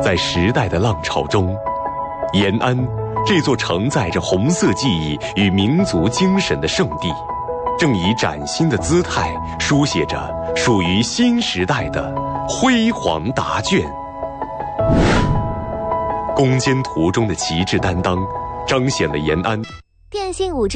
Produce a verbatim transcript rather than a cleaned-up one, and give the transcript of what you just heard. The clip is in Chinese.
在时代的浪潮中，延安这座承载着红色记忆与民族精神的圣地，正以崭新的姿态书写着属于新时代的辉煌答卷。攻坚途中的旗帜担当，彰显了延安电信五 G